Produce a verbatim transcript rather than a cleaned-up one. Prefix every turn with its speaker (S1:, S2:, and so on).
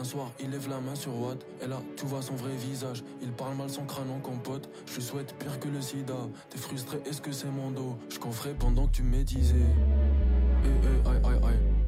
S1: soir, il lève la main sur Watt. Et là, tu vois son vrai visage. Il parle mal son crâne en compote. Je lui souhaite pire que le sida. T'es frustré, est-ce que c'est mon dos? Je ferais pendant que tu médisais. Eh, eh, aïe, aïe, aïe.